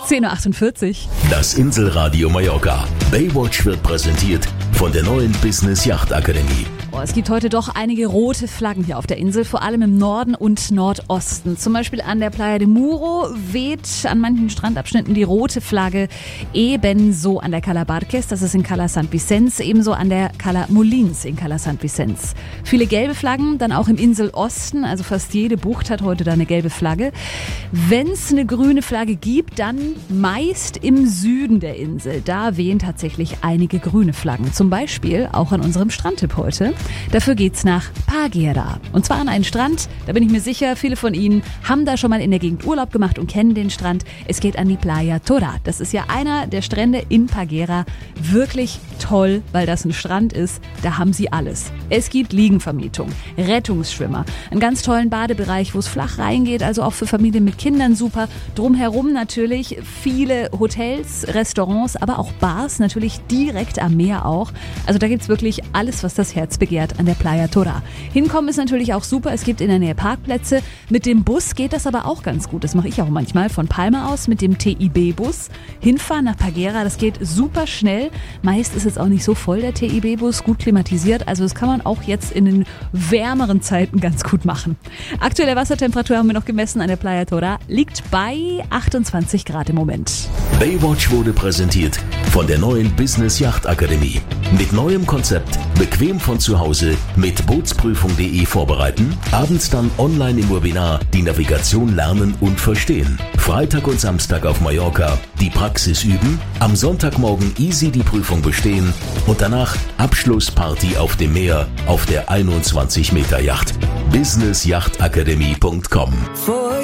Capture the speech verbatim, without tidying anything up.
zehn Uhr achtundvierzig. Das Inselradio Mallorca. Baywatch wird präsentiert von der neuen Business Yacht Akademie. Oh, es gibt heute doch einige rote Flaggen hier auf der Insel, vor allem im Norden und Nordosten. Zum Beispiel an der Playa de Muro weht an manchen Strandabschnitten die rote Flagge, ebenso an der Cala Barques, das ist in Cala Sant Vicens, ebenso an der Cala Molins in Cala Sant Vicens. Viele gelbe Flaggen, dann auch im Inselosten, also fast jede Bucht hat heute da eine gelbe Flagge. Wenn es eine grüne Flagge gibt, dann meist im Süden der Insel. Da wehen tatsächlich einige grüne Flaggen, zum Beispiel auch an unserem Strandtipp heute. Dafür geht's nach Paguera. Und zwar an einen Strand, da bin ich mir sicher, viele von Ihnen haben da schon mal in der Gegend Urlaub gemacht und kennen den Strand. Es geht an die Playa Torá. Das ist ja einer der Strände in Paguera. Wirklich toll, weil das ein Strand ist. Da haben Sie alles. Es gibt Liegenvermietung, Rettungsschwimmer, einen ganz tollen Badebereich, wo es flach reingeht, also auch für Familien mit Kindern super. Drumherum natürlich viele Hotels, Restaurants, aber auch Bars, natürlich direkt am Meer auch. Also da gibt's wirklich alles, was das Herz begehrt an der Playa Torá. Hinkommen ist natürlich auch super. Es gibt in der Nähe Parkplätze. Mit dem Bus geht das aber auch ganz gut. Das mache ich auch manchmal von Palma aus mit dem T I B-Bus. Hinfahren nach Paguera, das geht super schnell. Meist ist es auch nicht so voll, der T I B-Bus, gut klimatisiert. Also das kann man auch jetzt in den wärmeren Zeiten ganz gut machen. Aktuelle Wassertemperatur haben wir noch gemessen an der Playa Torá. Liegt bei achtundzwanzig Grad im Moment. Baywatch wurde präsentiert von der neuen Business Yacht Akademie. Mit neuem Konzept, bequem von zu Hause mit bootsprüfung punkt de vorbereiten, abends dann online im Webinar die Navigation lernen und verstehen. Freitag und Samstag auf Mallorca die Praxis üben, am Sonntagmorgen easy die Prüfung bestehen und danach Abschlussparty auf dem Meer auf der einundzwanzig Meter Yacht. business yacht academy punkt com